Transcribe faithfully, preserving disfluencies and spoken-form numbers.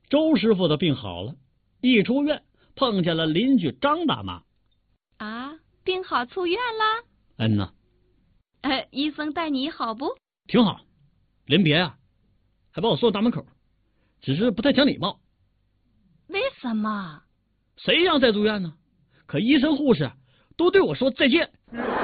周师傅的病好了，一出院碰见了邻居张大妈。 啊，病好出院了？ 嗯呐。 呃，医生待你好不？ 挺好，临别啊，还把我送到大门口，只是不太讲礼貌。 为什么？ 谁让再住院呢？可医生护士都对我说再见。